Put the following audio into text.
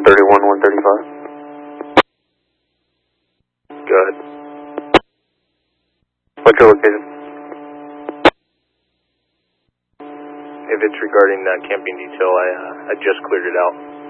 135. Go ahead. What's your location? If it's regarding that camping detail, I just cleared it out.